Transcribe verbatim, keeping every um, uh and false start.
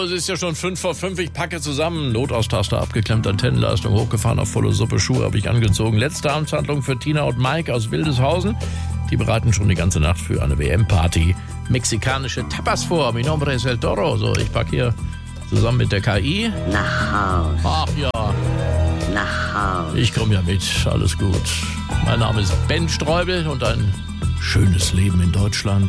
es ist ja schon fünf vor fünf, ich packe zusammen. Notaustaster abgeklemmt, Antennenleistung hochgefahren, auf volle Suppe, Schuhe habe ich angezogen. Letzte Amtshandlung für Tina und Mike aus Wildeshausen. Die bereiten schon die ganze Nacht für eine W M-Party mexikanische Tapas vor. Mi nombre es el Toro. So, ich packe hier zusammen mit der K I. Nach Haus. Ach ja. Nach Haus. Ich komme ja mit, alles gut. Mein Name ist Ben Streubel und ein schönes Leben in Deutschland.